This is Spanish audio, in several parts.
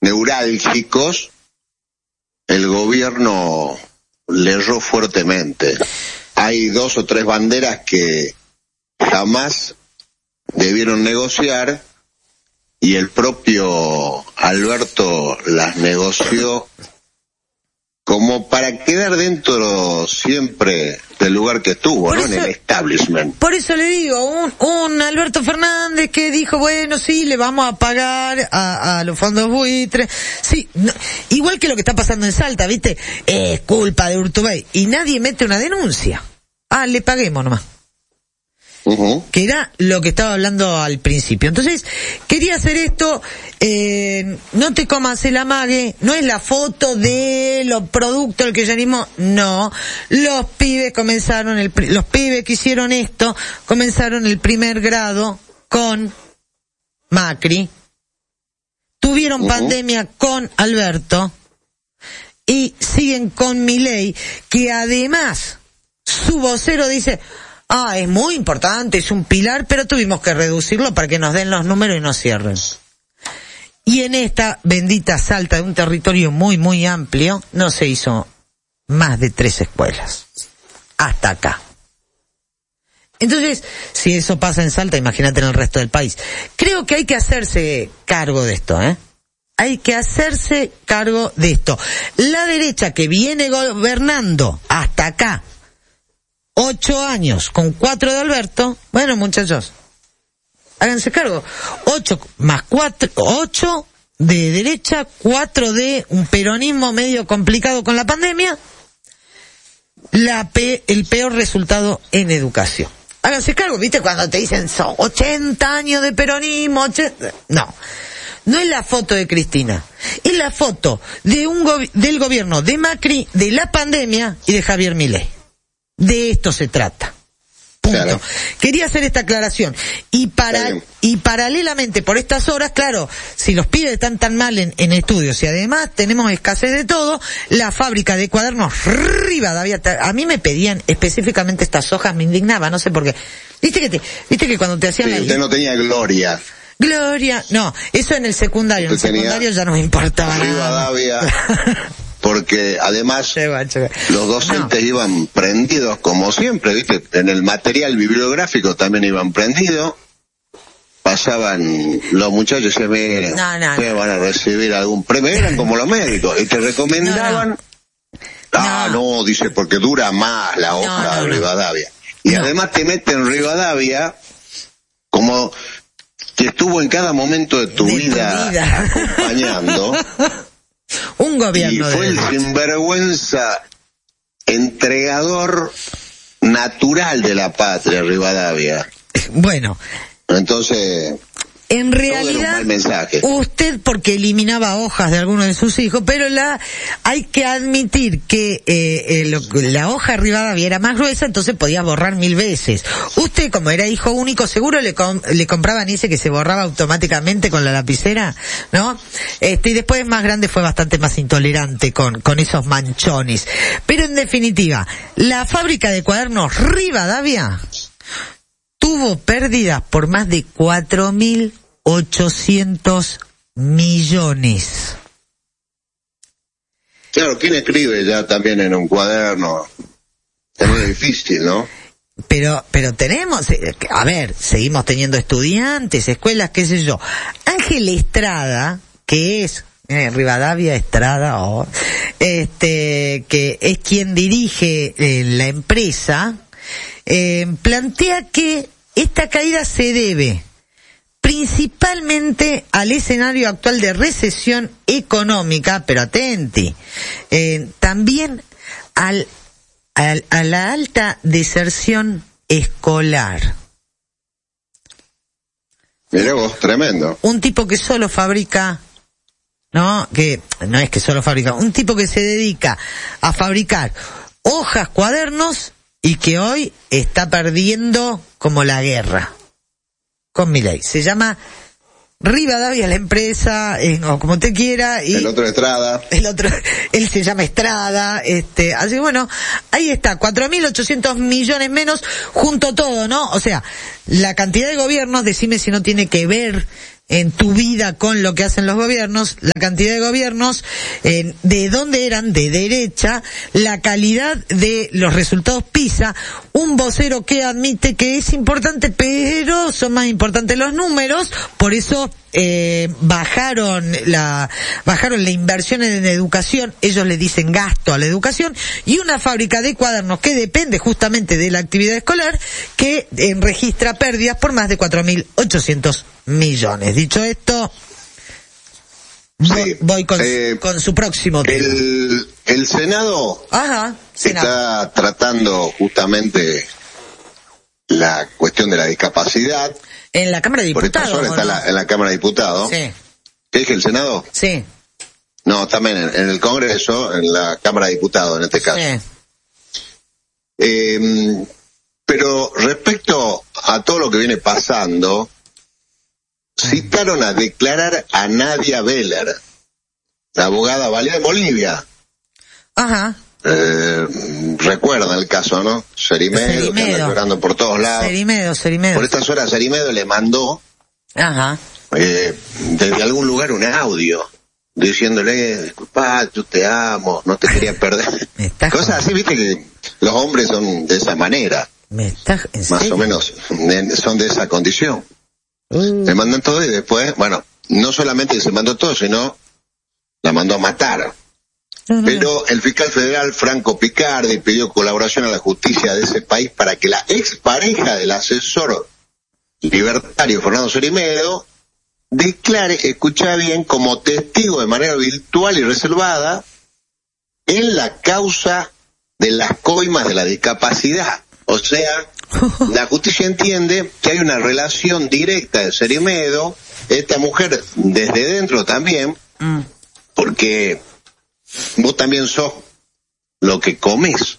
neurálgicos, el gobierno le erró fuertemente. Hay 2 o 3 banderas que jamás debieron negociar y el propio Alberto las negoció como para quedar dentro siempre del lugar que estuvo, ¿no? En el establishment. Por eso le digo, un Alberto Fernández que dijo, bueno, sí, le vamos a pagar a los fondos buitres. Sí, no, igual que lo que está pasando en Salta, ¿viste? Es culpa de Urtubey. Y nadie mete una denuncia. Ah, le paguemos nomás. Que era lo que estaba hablando al principio. Entonces, quería hacer esto, no te comas el amague, no es la foto de los productos del kirchnerismo, no. Los pibes los pibes que hicieron esto, comenzaron el primer grado con Macri, tuvieron pandemia con Alberto, y siguen con Milei, que además, su vocero dice, es muy importante, es un pilar, pero tuvimos que reducirlo para que nos den los números y nos cierren. Y en esta bendita Salta, de un territorio muy, muy amplio, no se hizo más de 3 escuelas. Hasta acá. Entonces, si eso pasa en Salta, imagínate en el resto del país. Creo que hay que hacerse cargo de esto, Hay que hacerse cargo de esto. La derecha que viene gobernando hasta acá, 8 años con 4 de Alberto, bueno, muchachos, háganse cargo. 8 más 4, 8 de derecha, 4 de un peronismo medio complicado con la pandemia, el peor resultado en educación. Háganse cargo, ¿viste? Cuando te dicen, son 80 años de peronismo, no es la foto de Cristina, es la foto de del gobierno de Macri, de la pandemia y de Javier Milei. De esto se trata. Punto. Claro. Quería hacer esta aclaración. Y paralelamente, por estas horas, claro, si los pibes están tan mal en estudios y además tenemos escasez de todo, la fábrica de cuadernos Rivadavia, a mí me pedían específicamente estas hojas, me indignaba, no sé por qué. Viste que cuando te hacían usted no tenía Gloria, no, eso en el secundario. En el secundario ya no me importaba Rivadavia. Porque además los docentes iban prendidos como siempre, ¿viste? En el material bibliográfico también iban prendidos. Pasaban los muchachos y decían, miren, ustedes van a recibir algún premio. Eran como los médicos y te recomendaban. Dice, porque dura más la hoja de Rivadavia. Y además te meten Rivadavia como que estuvo en cada momento de tu vida acompañando. Un gobierno y fue el sinvergüenza entregador natural de la patria, Rivadavia. Bueno, entonces en realidad usted porque eliminaba hojas de algunos de sus hijos, pero hay que admitir que la hoja Rivadavia era más gruesa, entonces podía borrar 1000 veces. Usted, como era hijo único, seguro le compraban ese que se borraba automáticamente con la lapicera, ¿no? Y después más grande fue bastante más intolerante con esos manchones. Pero en definitiva, la fábrica de cuadernos Rivadavia tuvo pérdidas por más de 4.800 millones. Claro, ¿quién escribe ya también en un cuaderno? Es muy difícil, ¿no? Pero tenemos, seguimos teniendo estudiantes, escuelas, qué sé yo. Ángel Estrada, que es Rivadavia Estrada, que es quien dirige la empresa, plantea que esta caída se debe principalmente al escenario actual de recesión económica, pero atenti, también a la alta deserción escolar. Mirá vos, tremendo. Un tipo que solo fabrica, un tipo que se dedica a fabricar hojas, cuadernos, y que hoy está perdiendo como la guerra con Milei. Se llama Rivadavia la empresa, o como usted quiera. Y el otro Estrada. Él se llama Estrada, así que bueno, ahí está, 4.800 millones menos, junto todo, ¿no? O sea, la cantidad de gobiernos, decime si no tiene que ver en tu vida con lo que hacen los gobiernos, la cantidad de gobiernos, de dónde eran, de derecha, la calidad de los resultados PISA, un vocero que admite que es importante, pero son más importantes los números, por eso bajaron la inversión en educación, ellos le dicen gasto a la educación, y una fábrica de cuadernos que depende justamente de la actividad escolar, que registra pérdidas por más de 4.800 millones. Dicho esto, voy con su próximo tema. El Senado está tratando justamente la cuestión de la discapacidad. En la Cámara de Diputados. Por esta hora está en la Cámara de Diputados. Sí. ¿Qué dije, el Senado? Sí. No, también en el Congreso, en la Cámara de Diputados en este caso. Sí. Pero respecto a todo lo que viene pasando, citaron a declarar a Nadia Beller, la abogada valida de Bolivia. Ajá. Recuerdan el caso, ¿no? Cerimedo, que anda llorando por todos lados. Cerimedo. Por estas horas Cerimedo le mandó desde algún lugar un audio diciéndole, disculpa, yo te amo, no te quería perder. Cosas así, viste que los hombres son de esa manera. Más o menos son de esa condición. Le mandan todo y después, bueno, no solamente se mandó todo, sino la mandó a matar. Pero el fiscal federal Franco Picardi pidió colaboración a la justicia de ese país para que la expareja del asesor libertario Fernando Cerimedo declare, escucha bien, como testigo de manera virtual y reservada en la causa de las coimas de la discapacidad. O sea, la justicia entiende que hay una relación directa de Cerimedo, esta mujer desde dentro también, porque vos también sos lo que comés.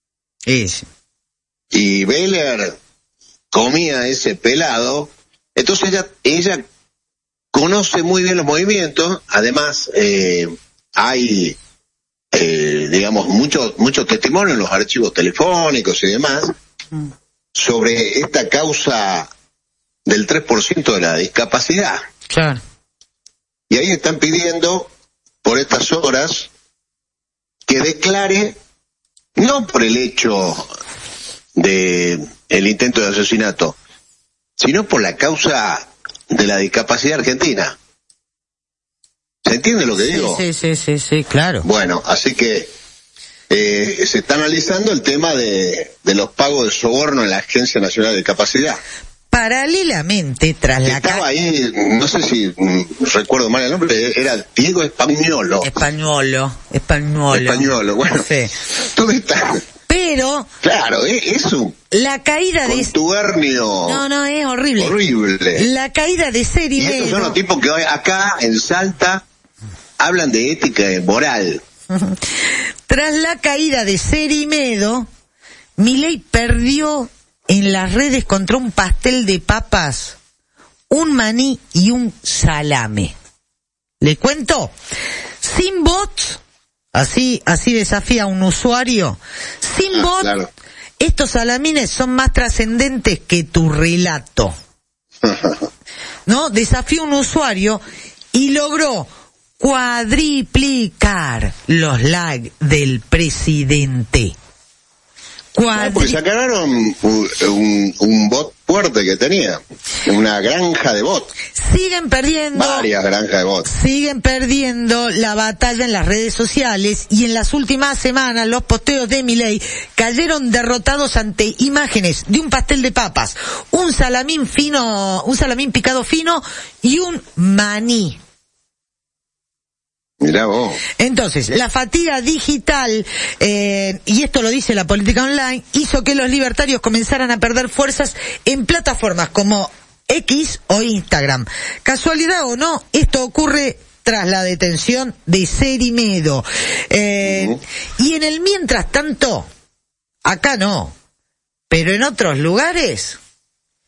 Y Beller comía ese pelado, entonces ella conoce muy bien los movimientos, además hay digamos mucho testimonio en los archivos telefónicos y demás sobre esta causa del 3% de la discapacidad. Claro. Y ahí están pidiendo por estas horas que declare, no por el hecho de el intento de asesinato, sino por la causa de la discapacidad argentina. ¿Se entiende lo que digo? Sí, claro. Bueno, así que se está analizando el tema de los pagos de soborno en la Agencia Nacional de Discapacidad. Paralelamente, tras la estaba ahí, no sé si recuerdo mal el nombre, era Diego Españolo, bueno, sí. Todo está... Pero... Claro, es un... La caída de... Contubernio... No, es horrible. Horrible. La caída de Cerimedo... Y estos son los tipos que hoy acá, en Salta, hablan de ética y moral. Tras la caída de Cerimedo, Milei perdió en las redes contra un pastel de papas, un maní y un salame. ¿Le cuento? Sin bots, así desafía un usuario, sin bots, claro. Estos salamines son más trascendentes que tu relato. ¿No? Desafió un usuario y logró cuadriplicar los likes del presidente. Porque sacaron un bot fuerte que tenía, una granja de bots. Siguen perdiendo. Varias granjas de bots. Siguen perdiendo la batalla en las redes sociales y en las últimas semanas los posteos de Milei cayeron derrotados ante imágenes de un pastel de papas, un salamín picado fino y un maní. Mirá vos. Entonces, la fatiga digital, y esto lo dice la política online, hizo que los libertarios comenzaran a perder fuerzas en plataformas como X o Instagram. Casualidad o no, esto ocurre tras la detención de Cerimedo. Y en el mientras tanto, acá no, pero en otros lugares,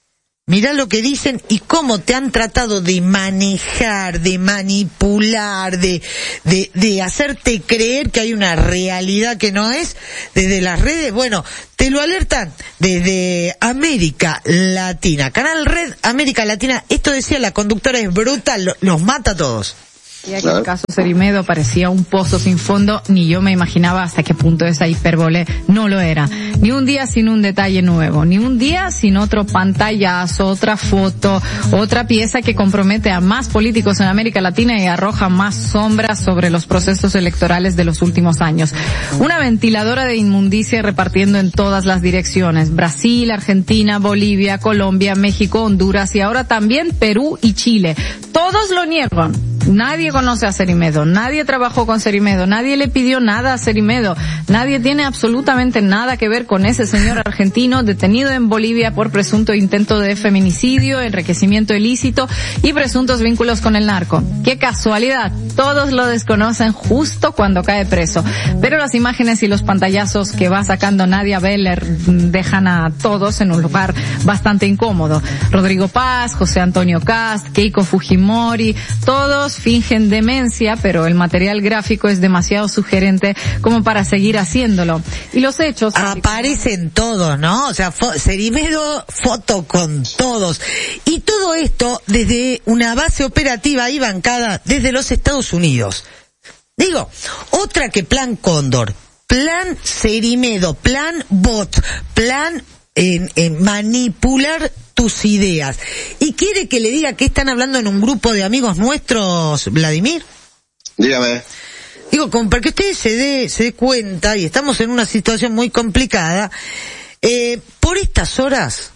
Mirá lo que dicen y cómo te han tratado de manejar, de manipular, de hacerte creer que hay una realidad que no es desde las redes. Bueno, te lo alertan desde América Latina. Canal Red América Latina. Esto decía la conductora, es brutal, los mata a todos. Ya que el caso Cerimedo parecía un pozo sin fondo, ni yo me imaginaba hasta qué punto esa hipérbole no lo era. Ni un día sin un detalle nuevo, ni un día sin otro pantallazo, otra foto, otra pieza que compromete a más políticos en América Latina y arroja más sombras sobre los procesos electorales de los últimos años. Una ventiladora de inmundicia repartiendo en todas las direcciones. Brasil, Argentina, Bolivia, Colombia, México, Honduras y ahora también Perú y Chile. Todos lo niegan. Nadie conoce a Cerimedo, nadie trabajó con Cerimedo, nadie le pidió nada a Cerimedo, nadie tiene absolutamente nada que ver con ese señor argentino detenido en Bolivia por presunto intento de feminicidio, enriquecimiento ilícito y presuntos vínculos con el narco. ¡Qué casualidad! Todos lo desconocen justo cuando cae preso. Pero las imágenes y los pantallazos que va sacando Nadia Beller dejan a todos en un lugar bastante incómodo. Rodrigo Paz, José Antonio Kast, Keiko Fujimori, todos fingen demencia, pero el material gráfico es demasiado sugerente como para seguir haciéndolo. Y los hechos... Aparecen todos, ¿no? O sea, Cerimedo, foto con todos. Y todo esto desde una base operativa y bancada desde los Estados Unidos. Digo, otra que Plan Cóndor, Plan Cerimedo, Plan Bot, Plan manipular tus ideas. ¿Y quiere que le diga que están hablando en un grupo de amigos nuestros, Vladimir? Dígame. Digo, como para que usted se dé cuenta, y estamos en una situación muy complicada, por estas horas,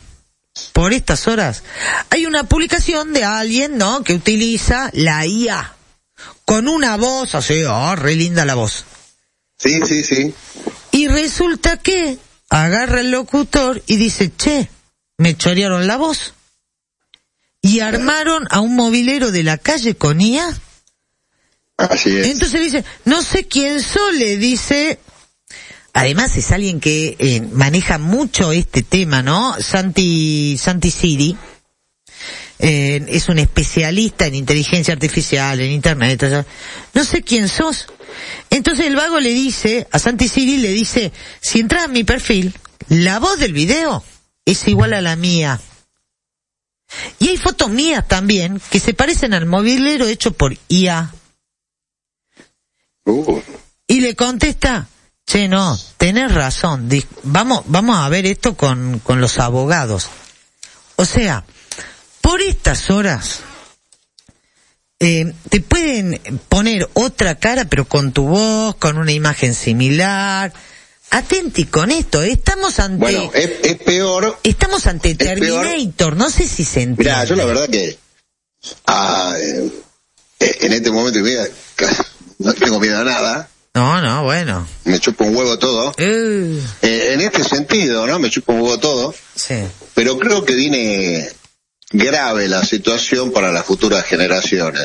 hay una publicación de alguien, ¿no?, que utiliza la IA, con una voz así, re linda la voz. Sí. Y resulta que agarra el locutor y dice, che, me chorearon la voz. Y armaron a un movilero de la calle con IA. Así es. Entonces dice, no sé quién soy, le dice. Además es alguien que maneja mucho este tema, ¿no? Santi Siri. Es un especialista en inteligencia artificial, en internet. O sea, no sé quién sos. Entonces el vago le dice, a Santi Siri le dice, si entras a mi perfil, la voz del video es igual a la mía. Y hay fotos mías también que se parecen al movilero hecho por IA. Y le contesta, che, no, tenés razón, vamos a ver esto con los abogados. O sea, por estas horas te pueden poner otra cara, pero con tu voz, con una imagen similar. Atenti con esto, estamos ante... Bueno, es peor... Estamos ante Terminator, no sé si se entiende. Mirá, yo la verdad que en este momento de mi vida no tengo miedo a nada. No, bueno. Me chupa un huevo todo. En este sentido, ¿no? Me chupa un huevo todo. Sí. Pero creo que viene grave la situación para las futuras generaciones.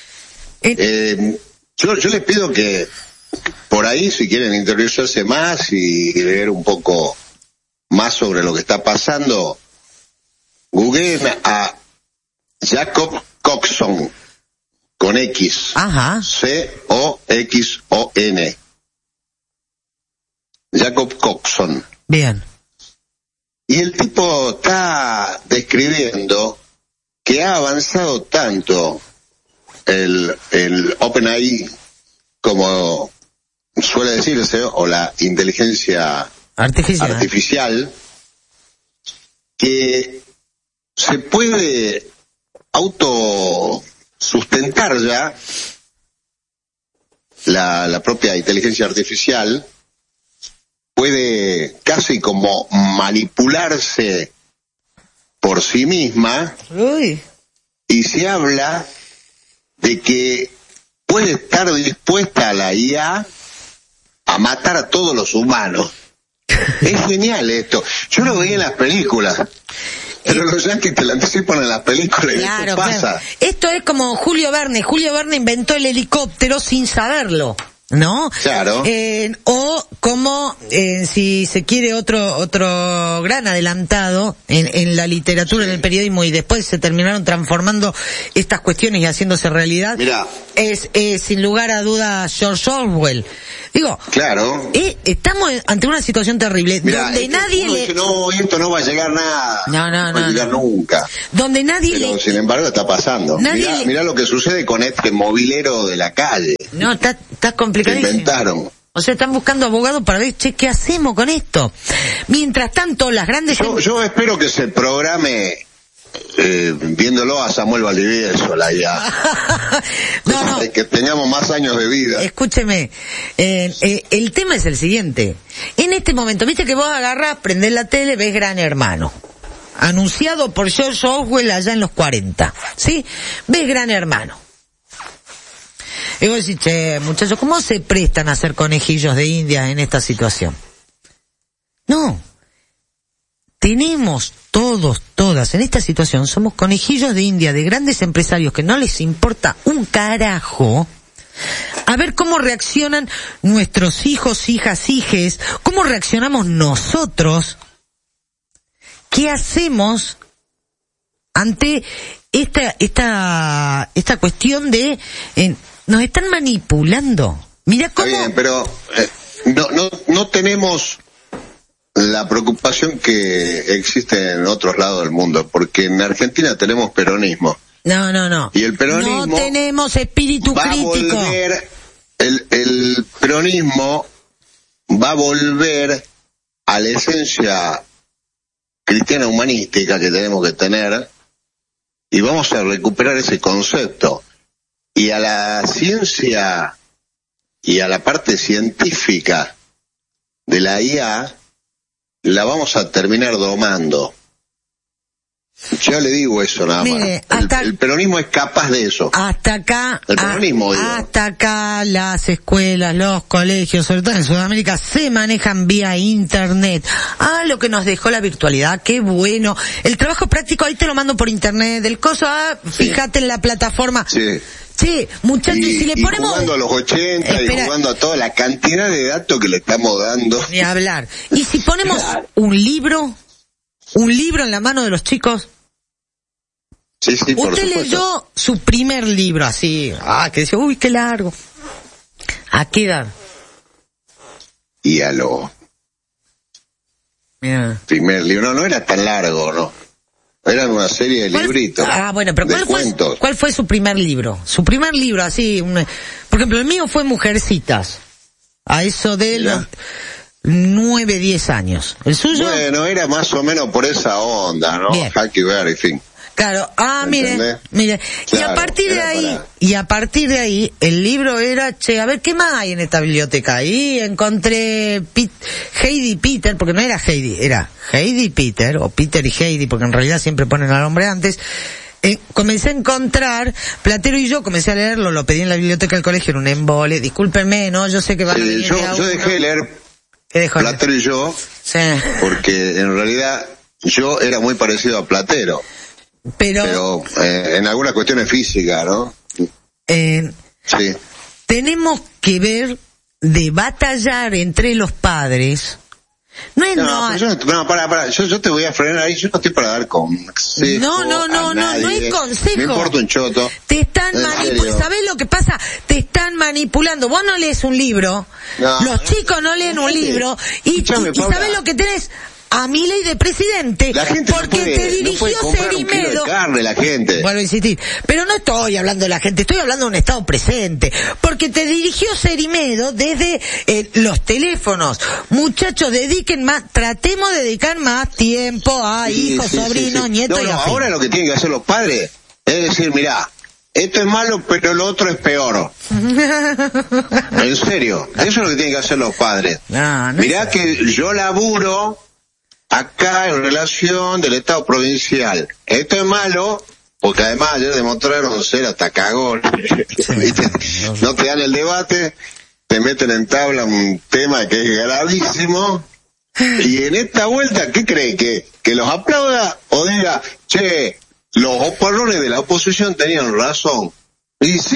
Yo les pido que por ahí, si quieren interiorizarse más y leer un poco más sobre lo que está pasando, googleen a Jacob Coxon, con X. Ajá. C-O-X-O-N. Jacob Coxon. Bien. Y el tipo está describiendo que ha avanzado tanto el OpenAI, como suele decirse, o la inteligencia artificial, que se puede autosustentar ya la propia inteligencia artificial, puede casi como manipularse por sí misma. Uy. Y se habla de que puede estar dispuesta la IA a matar a todos los humanos. Es genial esto. Yo lo veía en las películas, pero los yankees te lo anticipan en las películas y esto pasa. Claro. Esto es como Julio Verne. Julio Verne inventó el helicóptero sin saberlo. ¿no? Claro. O como, si se quiere, otro gran adelantado en la literatura, en el periodismo, y después se terminaron transformando estas cuestiones y haciéndose realidad. Mirá. Es sin lugar a dudas George Orwell. Digo, claro. Estamos ante una situación terrible. Mirá, donde nadie dice, no, esto no va a llegar nada. No va a llegar nunca. Donde nadie Pero sin embargo está pasando. Mirá lo que sucede con este mobilero de la calle. No, está complicadísimo. Inventaron. O sea, están buscando abogados para ver, che, ¿qué hacemos con esto? Mientras tanto, las grandes... Yo espero que se programe viéndolo a Samuel Valdivieso, la IA. No. Que tengamos más años de vida. Escúcheme, el tema es el siguiente. En este momento, viste que vos agarrás, prendés la tele, ves Gran Hermano. Anunciado por George Orwell allá en los 40. ¿Sí? Ves Gran Hermano. Y vos decís, che, muchachos, ¿cómo se prestan a hacer conejillos de Indias en esta situación? No. Tenemos todas, en esta situación, somos conejillos de India de grandes empresarios que no les importa un carajo. A ver cómo reaccionan nuestros hijos, hijas, hijes, cómo reaccionamos nosotros. ¿Qué hacemos ante esta cuestión de nos están manipulando? Mira cómo. Está bien, pero no tenemos la preocupación que existe en otros lados del mundo, porque en Argentina tenemos peronismo. No. Y el peronismo no tenemos espíritu crítico. Va a volver, el peronismo va a volver a la esencia cristiana humanística que tenemos que tener, y vamos a recuperar ese concepto. Y a la ciencia y a la parte científica de la IA la vamos a terminar domando. Ya le digo eso nada más. El peronismo es capaz de eso. Hasta acá, el peronismo, hasta acá las escuelas, los colegios, sobre todo en Sudamérica, se manejan vía internet. Lo que nos dejó la virtualidad, qué bueno. El trabajo práctico, ahí te lo mando por internet. El coso, fíjate en la plataforma. Sí. Sí, muchachos, si le ponemos... jugando a los 80 y jugando a toda la cantidad de datos que le estamos dando. Ni hablar. Y si ponemos un libro en la mano de los chicos... Sí, por Usted supuesto. leyó su primer libro así, que decía, uy, qué largo. ¿A qué edad? Y a lo... Mira. Primer libro, no era tan largo, ¿no? Eran una serie de libritos. Bueno, pero ¿cuál fue su primer libro? Su primer libro, así, por ejemplo, el mío fue Mujercitas. A eso de los 9, 10 años. ¿El suyo? Bueno, era más o menos por esa onda, ¿no? Huckleberry Finn. Claro, mire. Claro, y a partir de ahí, el libro era, a ver, ¿qué más hay en esta biblioteca? Ahí encontré Heidi Peter, porque no era Heidi, era Heidi Peter, o Peter y Heidi, porque en realidad siempre ponen al hombre antes. Comencé a encontrar, Platero y yo comencé a leerlo, lo pedí en la biblioteca del colegio, en un embole, discúlpenme, ¿no? Yo sé que van a venir yo dejé de leer Platero y yo, porque en realidad yo era muy parecido a Platero. Pero en algunas cuestiones físicas, ¿no? Sí. Tenemos que ver de batallar entre los padres. Yo te voy a frenar ahí, yo no estoy para dar consejo. No hay consejo. Me importa un choto. Te están manipulando. ¿Sabés lo que pasa? Te están manipulando. Vos no lees un libro, los chicos no leen un libro, y ¿sabés lo que tenés? A Milei de presidente, porque te dirigió Cerimedo. La gente. Vuelvo a insistir, pero no estoy hablando de la gente, estoy hablando de un estado presente, porque te dirigió Cerimedo desde los teléfonos. Muchachos, tratemos de dedicar más tiempo a hijos, sobrinos, nietos y afines. Ahora lo que tienen que hacer los padres es decir, mirá, esto es malo, pero lo otro es peor. En serio, eso es lo que tienen que hacer los padres. Mirá que yo laburo acá en relación del Estado provincial. Esto es malo, porque además ayer demostraron ser hasta cagón. ¿Viste? No te dan el debate, te meten en tabla un tema que es gravísimo, y en esta vuelta, ¿qué cree? ¿Que los aplauda o diga, che, los opositores de la oposición tenían razón? Y sí,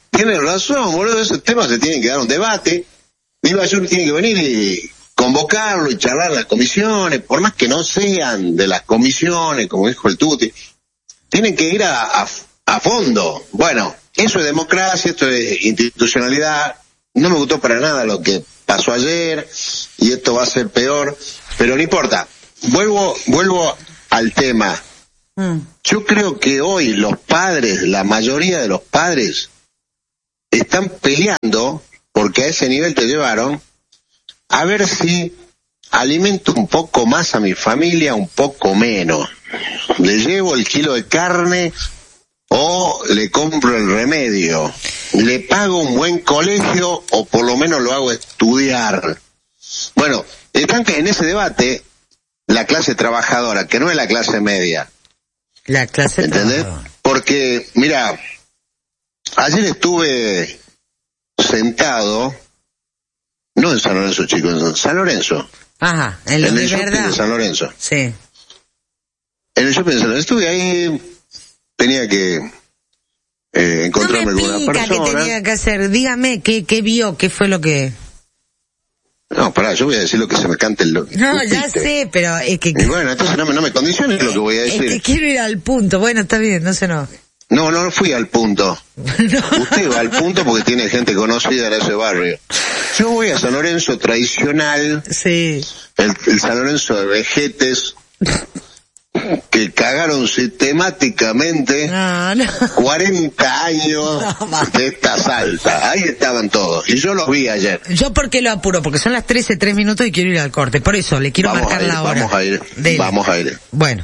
Tiene razón, boludo, ese tema se tiene que dar un debate. Digo, uno tiene que venir y convocarlo y charlar las comisiones, por más que no sean de las comisiones, como dijo el Tuti, tienen que ir a fondo. Bueno, eso es democracia, esto es institucionalidad. No me gustó para nada lo que pasó ayer y esto va a ser peor, pero no importa. Vuelvo al tema. Yo creo que hoy los padres, la mayoría de los padres, están peleando, porque a ese nivel te llevaron, a ver si alimento un poco más a mi familia, un poco menos. Le llevo el kilo de carne o le compro el remedio. Le pago un buen colegio o por lo menos lo hago estudiar. Bueno, están en ese debate la clase trabajadora, que no es la clase media. La clase ¿entendés? Trabajadora. Porque, mira, ayer estuve sentado, no en San Lorenzo, chicos, en San Lorenzo. Ajá, en el shopping de San Lorenzo. Sí. En el shopping de San Lorenzo estuve ahí, tenía que encontrarme con una persona. ¿Qué tenía que hacer? Dígame, ¿qué vio? ¿Qué fue lo que...? No, pará, yo voy a decir lo que se me cante el... No, ya sé, pero es que... Y bueno, entonces no me condiciones lo que voy a decir. Es que quiero ir al punto. Bueno, está bien, no se enoje. No fui al punto. No. Usted va al punto porque tiene gente conocida en ese barrio. Yo voy a San Lorenzo tradicional. Sí. El San Lorenzo de vejetes que cagaron sistemáticamente 40 años de esta salta. Ahí estaban todos. Y yo los vi ayer. ¿Yo por qué lo apuro? Porque son las 13:03 y quiero ir al corte. Por eso le quiero marcar la hora. Vamos a ir. Bueno.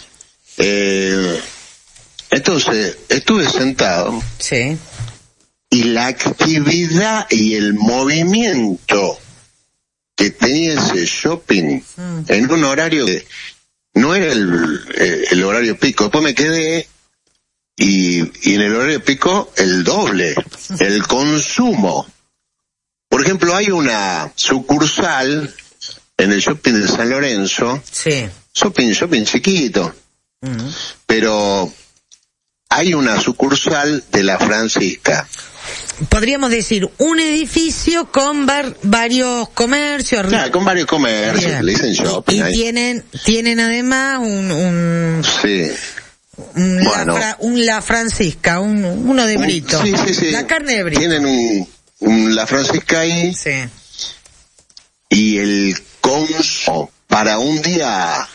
Entonces, estuve sentado. Sí. Y la actividad y el movimiento que tenía ese shopping en un horario que no era el horario pico. Después me quedé y en el horario pico el doble, el consumo. Por ejemplo, hay una sucursal en el shopping de San Lorenzo. Sí. Shopping chiquito. Pero hay una sucursal de la Francisca. Podríamos decir un edificio con varios comercios. Claro, con varios comercios. Bien. Le dicen shopping. Y tienen además sí. La Francisca, uno de Brito. Sí. La carne de Brito. Tienen la Francisca ahí. Sí. Y el consumo para un día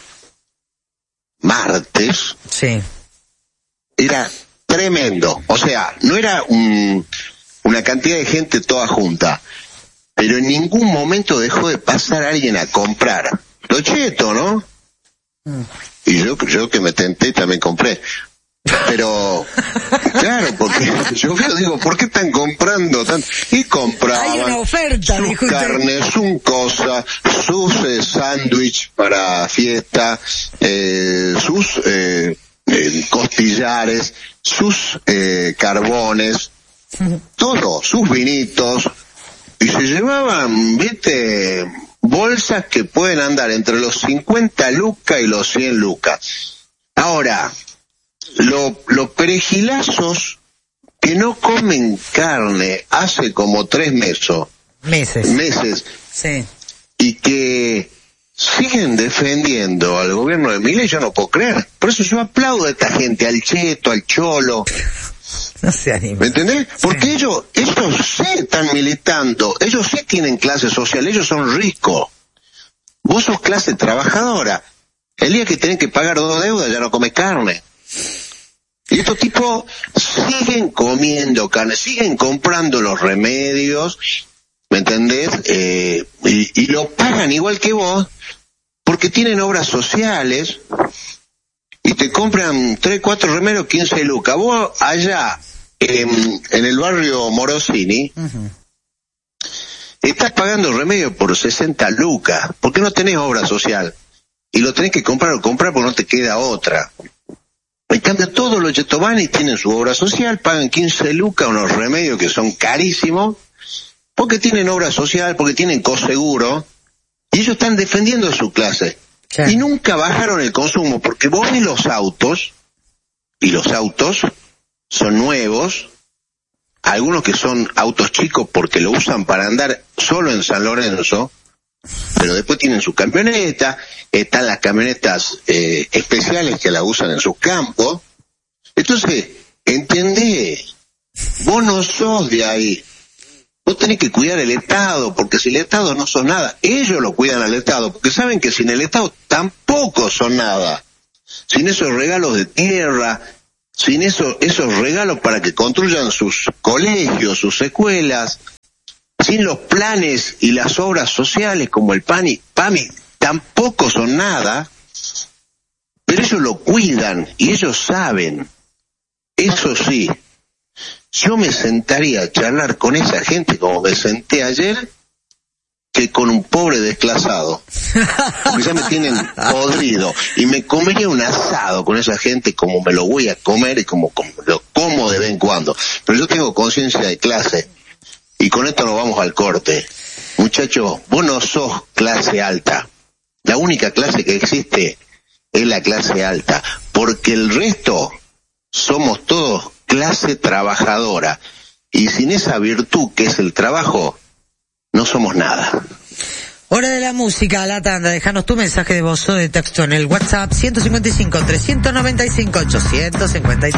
martes. Sí. Era tremendo. O sea, no era una cantidad de gente toda junta, pero en ningún momento dejó de pasar alguien a comprar. Lo cheto, ¿no? Y yo que me tenté también compré. Pero, claro, porque yo digo, ¿por qué están comprando tanto? Y compraban. Hay una oferta, sus carnes, sus cosas, sus sándwich para fiesta, sus costillares, sus carbones, todo, sus vinitos, y se llevaban, viste, bolsas que pueden andar entre los 50 lucas y los 100 lucas. Ahora, los perejilazos que no comen carne hace como 3 meses, sí, y que siguen defendiendo al gobierno de Milei, yo no puedo creer. Por eso yo aplaudo a esta gente, al cheto, al cholo. No se anima. ¿Me entendés? Porque ellos sí están militando, ellos sí tienen clase social, ellos son ricos. Vos sos clase trabajadora. El día que tenés que pagar 2 deudas ya no comes carne. Y estos tipos siguen comiendo carne, siguen comprando los remedios, ¿me entendés? Y lo pagan igual que vos, porque tienen obras sociales, y te compran 3, 4 remedios, 15 lucas. Vos allá, en el barrio Morosini, estás pagando remedios por 60 lucas, porque no tenés obra social. Y lo tenés que comprar porque no te queda otra. En cambio, todos los yetobanes tienen su obra social, pagan 15 lucas unos remedios que son carísimos, porque tienen obra social, porque tienen coseguro, y ellos están defendiendo su clase. Sí. Y nunca bajaron el consumo, porque vos ves los autos, y los autos son nuevos, algunos que son autos chicos porque lo usan para andar solo en San Lorenzo, pero después tienen su camioneta, están las camionetas especiales que la usan en sus campos. Entonces, entendé, vos no sos de ahí. Vos tenés que cuidar el Estado, porque si el Estado no sos nada, ellos lo cuidan al Estado, porque saben que sin el Estado tampoco son nada. Sin esos regalos de tierra, sin esos regalos para que construyan sus colegios, sus escuelas, sin los planes y las obras sociales como el PAMI, tampoco son nada, pero ellos lo cuidan y ellos saben. Eso sí, yo me sentaría a charlar con esa gente como me senté ayer, que con un pobre desclasado, porque ya me tienen podrido, y me comería un asado con esa gente como me lo voy a comer y como lo como de vez en cuando. Pero yo tengo conciencia de clase, y con esto nos vamos al corte. Muchachos, vos no sos clase alta. La única clase que existe es la clase alta, porque el resto somos todos clase trabajadora, y sin esa virtud que es el trabajo, no somos nada. Hora de la música, la tanda. Déjanos tu mensaje de voz o de texto en el WhatsApp 155-395-853.